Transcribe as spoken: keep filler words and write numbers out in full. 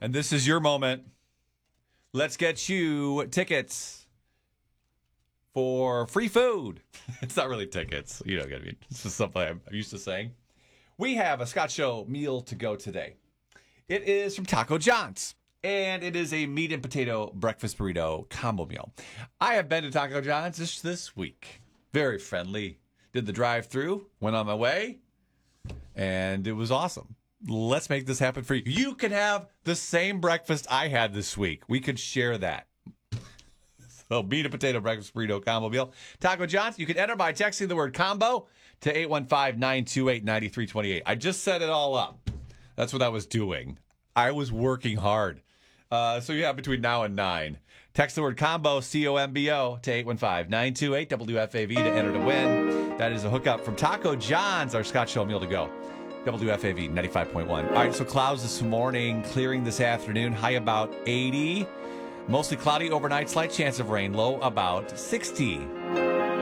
And this is your moment. Let's get you tickets for free food. It's not really tickets. You know what I mean. This is something I'm used to saying. We have a Scott Show meal to go today. It is from Taco John's, and it is a meat and potato breakfast burrito combo meal. I have been to Taco John's this, this week. Very friendly. Did the drive-through, went on my way, and it was awesome. Let's make this happen for you. You can have the same breakfast I had this week. We could share that. So, meat and potato breakfast burrito combo meal. Taco John's, you can enter by texting the word combo to eight one five, nine two eight, nine three two eight. I just set it all up. That's what I was doing. I was working hard. Uh, so you have between now and nine. Text the word combo, C O M B O, to eight one five, nine two eight, W F A V to enter to win. That is a hookup from Taco John's, our Scott Show meal to go. W F A V ninety-five point one. All right, so clouds this morning, clearing this afternoon, high about eighty. Mostly cloudy overnight, slight chance of rain, low about sixty.